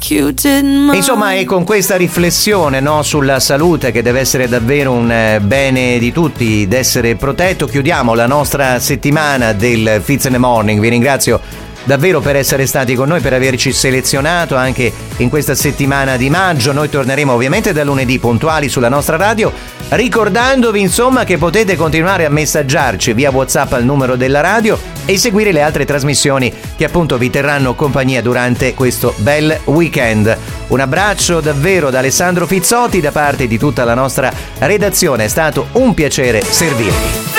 Insomma, è con questa riflessione, no, sulla salute, che deve essere davvero un bene di tutti, d'essere protetto, chiudiamo la nostra settimana del Fizz in the Morning. Vi ringrazio davvero per essere stati con noi, per averci selezionato anche in questa settimana di maggio. Noi torneremo ovviamente da lunedì puntuali sulla nostra radio, ricordandovi insomma che potete continuare a messaggiarci via WhatsApp al numero della radio e seguire le altre trasmissioni che appunto vi terranno compagnia durante questo bel weekend. Un abbraccio davvero da Alessandro Fizzotti da parte di tutta la nostra redazione, è stato un piacere servirvi.